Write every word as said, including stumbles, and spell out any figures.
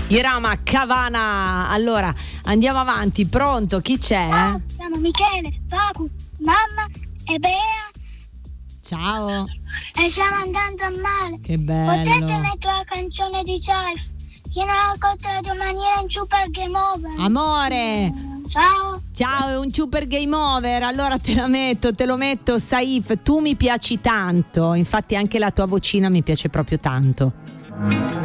Irama Cavana. Allora andiamo avanti, pronto? Chi c'è? Ciao, siamo Michele, Facu, mamma e Bea. Ciao. E stiamo andando a male. Che bello. Potete mettere la canzone di Saif? Chi non la ascolta domani era un super game over. Amore. Ciao. Ciao, è un super game over. Allora te la metto, te lo metto, Saif. Tu mi piaci tanto. Infatti anche la tua vocina mi piace proprio tanto.